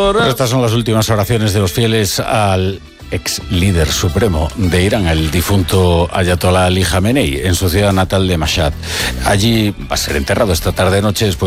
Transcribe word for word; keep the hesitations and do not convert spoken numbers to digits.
Pero estas son las últimas oraciones de los fieles al ex líder supremo de Irán, el difunto Ayatollah Ali Jamenei, en su ciudad natal de Mashhad. Allí va a ser enterrado esta tarde-noche después